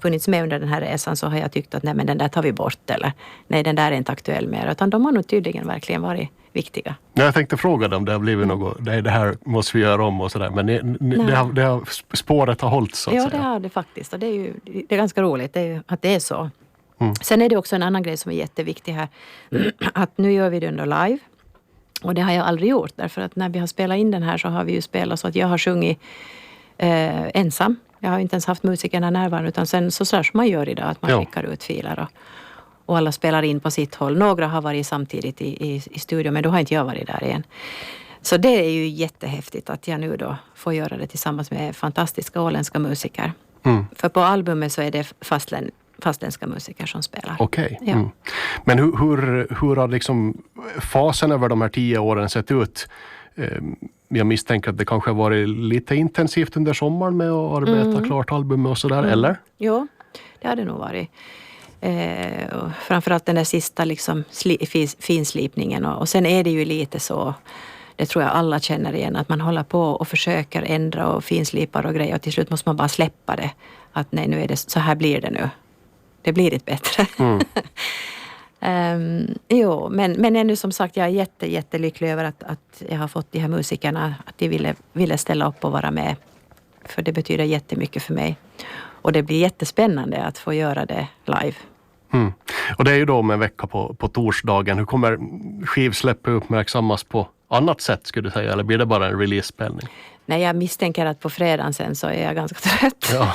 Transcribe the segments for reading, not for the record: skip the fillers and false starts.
funnits med under den här resan så har jag tyckt att nej, men den där tar vi bort eller nej, den där är inte aktuell mer. Utan de har nog tydligen verkligen varit viktiga. Jag tänkte fråga dem, det har blivit något, det här måste vi göra om och sådär. Men spåret har hållit så att säga. Ja, det har det faktiskt. Och det är ganska roligt att det är så. Mm. Sen är det också en annan grej som är jätteviktig här. Att nu gör vi det under live. Och det har jag aldrig gjort. Därför att när vi har spelat in den här så har vi ju spelat så att jag har sjungit ensam. Jag har inte ens haft musikerna närvarande utan sen så som man gör idag att man skickar ut filer och alla spelar in på sitt håll. Några har varit samtidigt i studion men då har inte jag varit där igen. Så det är ju jättehäftigt att jag nu då får göra det tillsammans med fantastiska åländska musiker. Mm. För på albumet så är det fastländska musiker som spelar. Okej. Ja. Mm. Men hur har liksom fasen över de här 10 åren sett ut? Jag misstänker att det kanske har varit lite intensivt under sommaren med att arbeta klart albumet och sådär, eller? Jo, det har det nog varit. Och framförallt den där sista liksom finslipningen. Och sen är det ju lite så, det tror jag alla känner igen, att man håller på och försöker ändra och finslipar och grejer. Och till slut måste man bara släppa det. Att nej, nu är det så här blir det nu. Det blir inte bättre. Men ännu som sagt, jag är jättelycklig över att jag har fått de här musikerna, att de ville ställa upp och vara med. För det betyder jättemycket för mig. Och det blir jättespännande att få göra det live. Mm. Och det är ju då om en vecka på torsdagen. Hur kommer skivsläppet uppmärksammas på annat sätt skulle du säga? Eller blir det bara en release-spelning? Nej, jag misstänker att på fredagen sen så är jag ganska trött. Ja.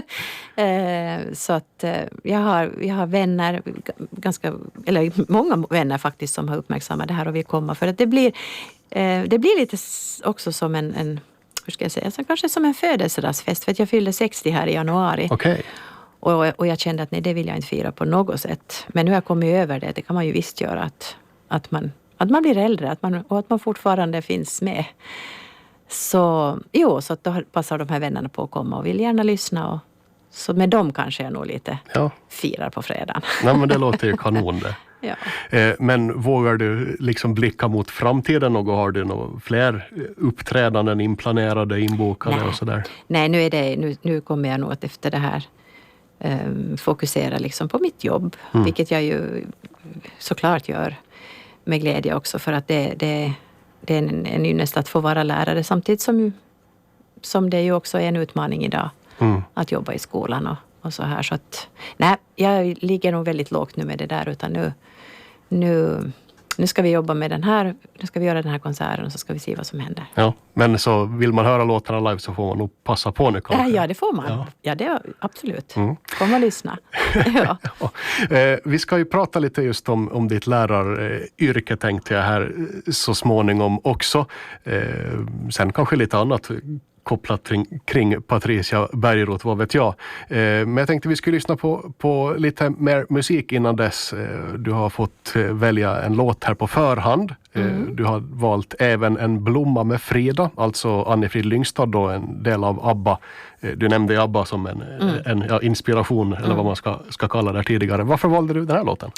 Så att jag har vänner, många vänner faktiskt som har uppmärksammat det här och vill komma. För att det blir lite också som en hur ska jag säga, så kanske som en födelsedagsfest. För att jag fyllde 60 här i januari. Okay. Och jag kände att nej, det vill jag inte fira på något sätt. Men nu har jag kommit över det. Det kan man ju visst göra. Att man blir äldre. Och att man fortfarande finns med. Så att då passar de här vännerna på att komma och vill gärna lyssna. Så med dem kanske jag nog lite firar på fredagen. Nej, men det låter ju kanon det. Ja. Men vågar du liksom blicka mot framtiden och har du några fler uppträdanden inplanerade, inbokade och sådär? Nej, nu kommer jag nog att efter det här fokusera liksom på mitt jobb. Vilket jag ju såklart gör med glädje också. För att det är en ynnest att få vara lärare samtidigt som det ju också är en utmaning idag. Att jobba i skolan och så här. Så att, nej, jag ligger nog väldigt lågt nu med det där. Utan nu ska vi jobba med den här. Nu ska vi göra den här konserten och så ska vi se vad som händer. Ja, men så vill man höra låtarna live så får man nog passa på nu kanske. Ja, det får man. Ja, det absolut. Kom och lyssna. Ja. Vi ska ju prata lite just om ditt läraryrke tänkte jag här så småningom också. Sen kanske lite annat kopplat kring Patricia Bergeroth, vad vet jag. Men jag tänkte vi skulle lyssna på lite mer musik innan dess. Du har fått välja en låt här på förhand. Du har valt Även en blomma med Frida, alltså Anni-Frid Lyngstad då, en del av ABBA. Du nämnde ABBA som en inspiration eller vad man ska kalla det tidigare. Varför valde du den här låten?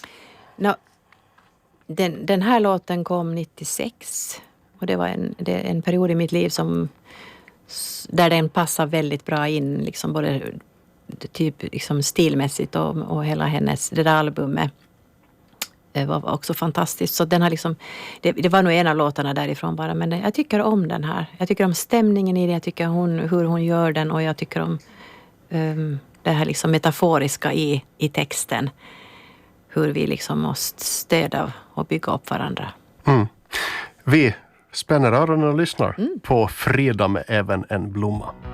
Den här låten kom 96 och det var en period i mitt liv där den passar väldigt bra in liksom både typ liksom stilmässigt och hela hennes det där albumet var också fantastiskt. Så den har liksom det var nog en av låtarna därifrån bara, men jag tycker om den här. Jag tycker om stämningen i det, jag tycker hur hon gör den och jag tycker om det här liksom metaforiska i texten. Hur vi liksom måste stödja och bygga upp varandra. Vi spänner öronen och lyssnar på Frida med Även en blomma.